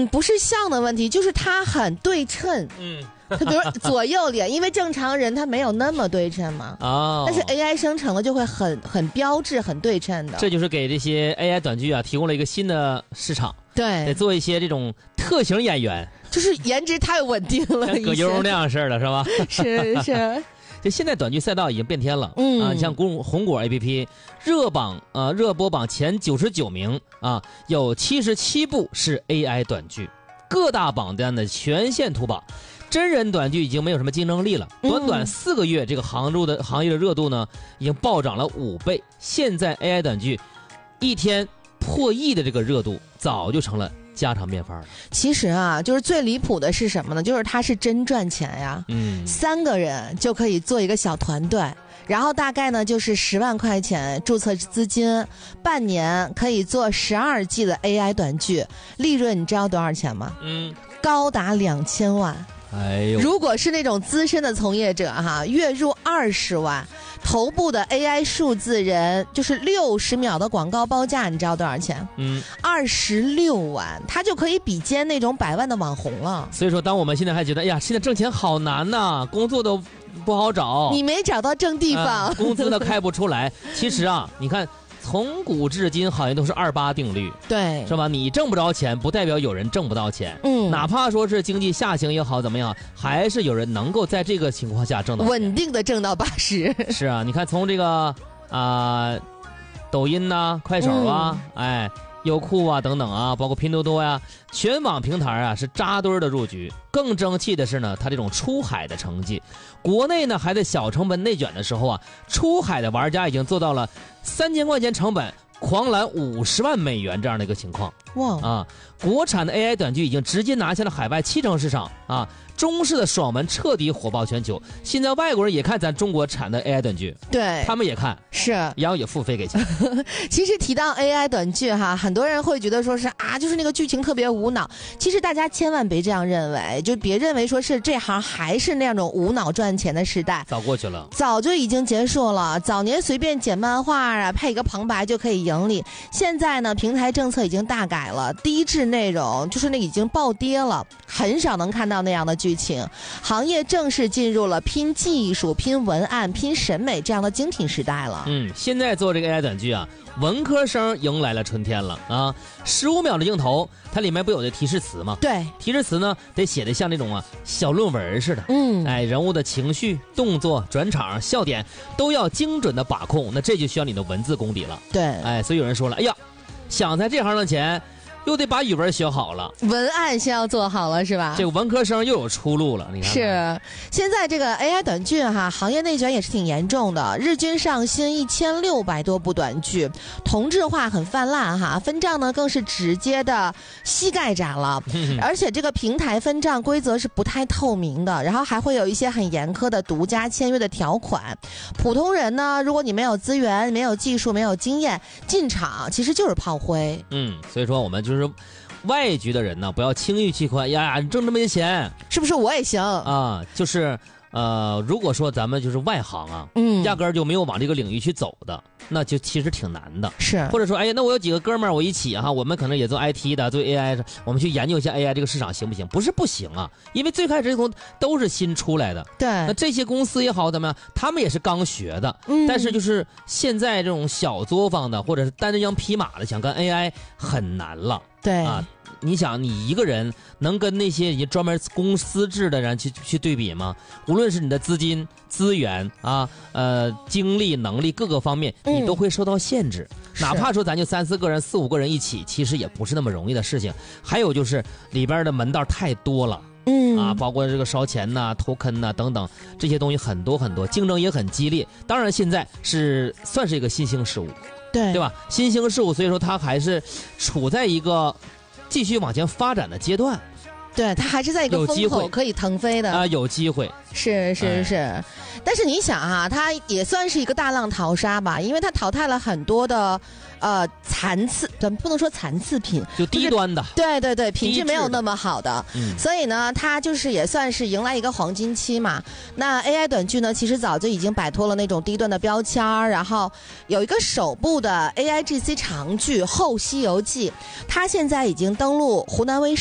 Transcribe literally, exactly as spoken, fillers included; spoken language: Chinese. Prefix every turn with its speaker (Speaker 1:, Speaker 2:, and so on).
Speaker 1: 嗯，不是像的问题，就是它很对称。
Speaker 2: 嗯。
Speaker 1: 它比如左右脸，因为正常人他没有那么对称嘛，
Speaker 2: 哦，
Speaker 1: 但是 A I 生成了就会很很标志、很对称的。
Speaker 2: 这就是给这些 A I 短剧啊提供了一个新的市场。
Speaker 1: 对，
Speaker 2: 得做一些这种特型演员，
Speaker 1: 就是颜值太稳定了，
Speaker 2: 像葛优那样式的，是吧？
Speaker 1: 是是。
Speaker 2: 就现在短剧赛道已经变天了，
Speaker 1: 嗯
Speaker 2: 啊，像红红果 A P P 热榜呃热播榜前九十九名啊，有七十七部是 A I 短剧，各大榜单的全线突榜。真人短剧已经没有什么竞争力了，短短四个月，这个行入的行业的热度呢，已经暴涨了五倍。现在 A I 短剧一天破亿的这个热度，早就成了家常便饭了。
Speaker 1: 其实啊，就是最离谱的是什么呢？就是它是真赚钱呀，
Speaker 2: 嗯，
Speaker 1: 三个人就可以做一个小团队。然后大概呢就是十万块钱注册资金，半年可以做十二季的 A I 短剧，利润你知道多少钱吗？
Speaker 2: 嗯，
Speaker 1: 高达两千万。
Speaker 2: 哎呦，
Speaker 1: 如果是那种资深的从业者哈，月入二十万，头部的 A I 数字人就是六十秒的广告报价，你知道多少钱？
Speaker 2: 嗯，
Speaker 1: 二十六万，他就可以比肩那种百万的网红了。
Speaker 2: 所以说，当我们现在还觉得，哎呀，现在挣钱好难呐，工作都不好找，
Speaker 1: 你没找到正地方，
Speaker 2: 呃、工资都开不出来。其实啊，你看。从古至今好像都是二八定律，
Speaker 1: 对，
Speaker 2: 是吧？你挣不着钱，不代表有人挣不到钱。
Speaker 1: 嗯，
Speaker 2: 哪怕说是经济下行也好，怎么样，还是有人能够在这个情况下挣到钱，
Speaker 1: 稳定的挣到八十。
Speaker 2: 是啊，你看从这个啊、呃，抖音呐、啊、快手啊，嗯、哎，优酷啊等等啊，包括拼多多呀、啊，全网平台啊是扎堆的入局。更争气的是呢，它这种出海的成绩，国内呢还在小成本内卷的时候啊，出海的玩家已经做到了三千块钱成本狂揽五十万美元这样的一个情况。
Speaker 1: 哇
Speaker 2: 啊！国产的 A I 短剧已经直接拿下了海外七成市场啊！中式的爽文彻底火爆全球，现在外国人也看咱中国产的 A I 短剧，
Speaker 1: 对，
Speaker 2: 他们也看，
Speaker 1: 是，
Speaker 2: 然后也付费给钱。
Speaker 1: 其实提到 A I 短剧哈，很多人会觉得说是啊，就是那个剧情特别无脑。其实大家千万别这样认为，就别认为说是这行还是那种无脑赚钱的时代，
Speaker 2: 早过去了，
Speaker 1: 早就已经结束了。早年随便剪漫画啊，配一个旁白就可以盈利。现在呢，平台政策已经大改了，低质内容就是那已经暴跌了，很少能看到那样的剧情。行业正式进入了拼技术、拼文案、拼审美这样的精品时代了。
Speaker 2: 嗯，现在做这个 A I 短剧啊，文科生迎来了春天了啊！十五秒的镜头，它里面不有的提示词吗？
Speaker 1: 对，
Speaker 2: 提示词呢得写得像那种啊小论文似的。
Speaker 1: 嗯，
Speaker 2: 哎，人物的情绪、动作、转场、笑点都要精准的把控，那这就需要你的文字功底了。
Speaker 1: 对，
Speaker 2: 哎，所以有人说了，哎呀，想在这行挣钱。又得把语文学好了，
Speaker 1: 文案先要做好了，是吧？
Speaker 2: 这个文科生又有出路了。你看，
Speaker 1: 是现在这个 A I 短剧哈，行业内卷也是挺严重的，日均上新一千六百多部短剧，同质化很泛滥哈，分账呢更是直接的膝盖斩了，而且这个平台分账规则是不太透明的，然后还会有一些很严苛的独家签约的条款。普通人呢，如果你没有资源、没有技术、没有经验，进场其实就是炮灰。
Speaker 2: 嗯，所以说我们就。就是外局的人呢，不要轻易去夸呀，你挣这么些钱，
Speaker 1: 是不是我也行
Speaker 2: 啊？就是呃，如果说咱们就是外行啊，
Speaker 1: 嗯，
Speaker 2: 压根儿就没有往这个领域去走的，那就其实挺难的。
Speaker 1: 是，
Speaker 2: 或者说，哎呀，那我有几个哥们儿，我一起哈，我们可能也做 I T 的，做 A I， 我们去研究一下 A I 这个市场行不行？不是不行啊，因为最开始这从都是新出来的，
Speaker 1: 对，
Speaker 2: 那这些公司也好怎么样，他们也是刚学的，
Speaker 1: 嗯，
Speaker 2: 但是就是现在这种小作坊的或者是单枪匹马的想干 A I 很难了。
Speaker 1: 对
Speaker 2: 啊，你想你一个人能跟那些也专门公司制的人去去对比吗？无论是你的资金、资源啊、呃、精力、能力各个方面，你都会受到限制。嗯、哪怕说咱就三四个人、四五个人一起，其实也不是那么容易的事情。还有就是里边的门道太多了。
Speaker 1: 嗯
Speaker 2: 啊，包括这个烧钱呐、偷坑呐等等这些东西很多很多，竞争也很激烈。当然，现在是算是一个新兴事物。
Speaker 1: 对
Speaker 2: 对吧？新兴事物，所以说它还是处在一个继续往前发展的阶段。
Speaker 1: 对，它还是在一个风口可以腾飞的
Speaker 2: 啊、呃，有机会。
Speaker 1: 是是是、哎，但是你想哈、啊，它也算是一个大浪淘沙吧，因为它淘汰了很多的呃残次，咱不能说残次品，
Speaker 2: 就低端的，
Speaker 1: 就是、对对对，品质没有那么好的，
Speaker 2: 嗯，
Speaker 1: 所以呢，它就是也算是迎来一个黄金期嘛。那 A I 短剧呢，其实早就已经摆脱了那种低端的标签，然后有一个首部的 A I G C 长剧《后西游记》，它现在已经登陆湖南卫视。